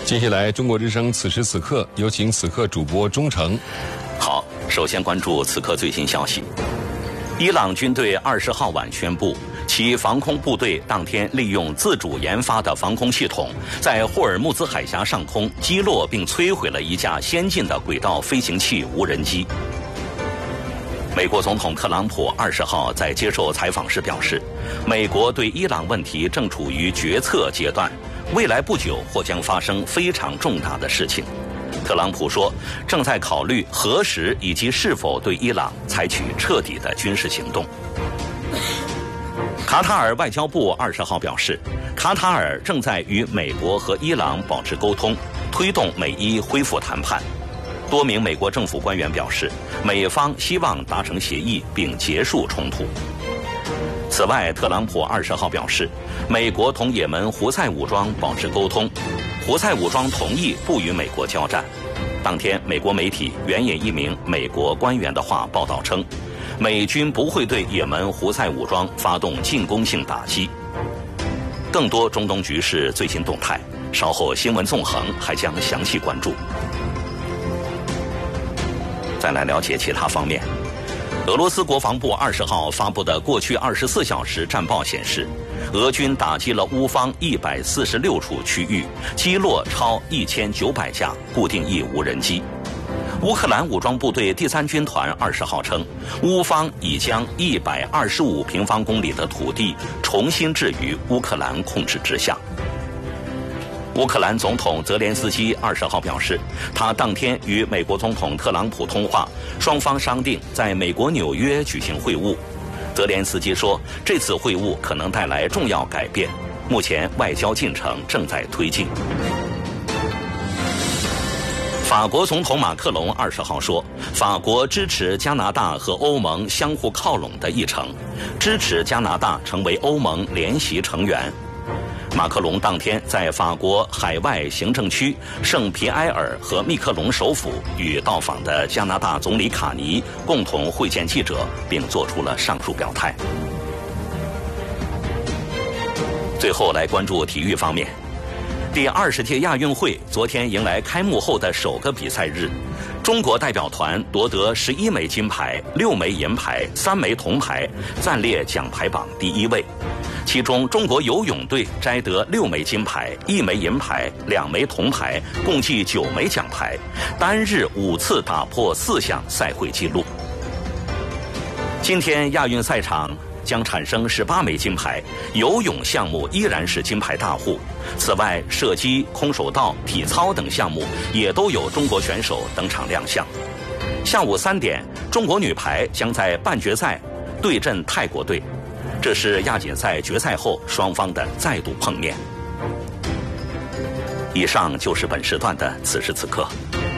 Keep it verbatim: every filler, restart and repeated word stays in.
接下来，中国之声此时此刻有请此刻主播钟诚。 好，首先关注此刻最新消息。伊朗军队二十号晚宣布，其防空部队当天利用自主研发的防空系统，在霍尔木兹海峡上空击落并摧毁了一架先进的轨道飞行器无人机。美国总统特朗普二十号在接受采访时表示，美国对伊朗问题正处于决策阶段，未来不久或将发生非常重大的事情。特朗普说，正在考虑何时以及是否对伊朗采取彻底的军事行动。卡塔尔外交部二十号表示，卡塔尔正在与美国和伊朗保持沟通，推动美伊恢复谈判。多名美国政府官员表示，美方希望达成协议并结束冲突。此外，特朗普二十号表示，美国同也门胡塞武装保持沟通，胡塞武装同意不与美国交战。当天，美国媒体援引一名美国官员的话报道称，美军不会对也门胡塞武装发动进攻性打击。更多中东局势最新动态，稍后新闻纵横还将详细关注。再来了解其他方面。俄罗斯国防部二十号发布的过去二十四小时战报显示，俄军打击了乌方一百四十六处区域，击落超一千九百架固定翼无人机。乌克兰武装部队第三军团二十号称，乌方已将一百二十五平方公里的土地重新置于乌克兰控制之下。乌克兰总统泽连斯基二十号表示，他当天与美国总统特朗普通话，双方商定在美国纽约举行会晤。泽连斯基说，这次会晤可能带来重要改变，目前外交进程正在推进。法国总统马克龙二十号说，法国支持加拿大和欧盟相互靠拢的议程，支持加拿大成为欧盟联席成员。马克龙当天在法国海外行政区圣皮埃尔和密克隆首府与到访的加拿大总理卡尼共同会见记者，并作出了上述表态。最后来关注体育方面。第二十届亚运会昨天迎来开幕后的首个比赛日，中国代表团夺得十一枚金牌、六枚银牌、三枚铜牌，暂列奖牌榜第一位。其中，中国游泳队摘得六枚金牌、一枚银牌、两枚铜牌，共计九枚奖牌，单日五次打破四项赛会纪录。今天亚运赛场将产生十八枚金牌，游泳项目依然是金牌大户。此外，射击、空手道、体操等项目也都有中国选手登场亮相。下午三点，中国女排将在半决赛对阵泰国队，这是亚锦赛决赛后双方的再度碰面。以上就是本时段的此时此刻。